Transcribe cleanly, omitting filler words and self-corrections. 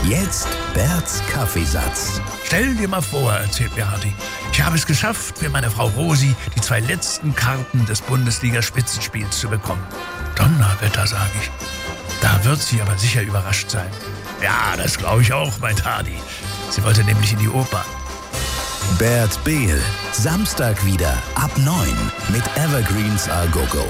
Jetzt Berts Kaffeesatz. Stell dir mal vor, erzählt mir Hardy, ich habe es geschafft, für meine Frau Rosi die 2 letzten Karten des Bundesliga-Spitzenspiels zu bekommen. Donnerwetter, sage ich. Da wird sie aber sicher überrascht sein. Ja, das glaube ich auch, meint Hardy. Sie wollte nämlich in die Oper. Bert Behl, Samstag wieder ab 9 mit Evergreens A Go Go.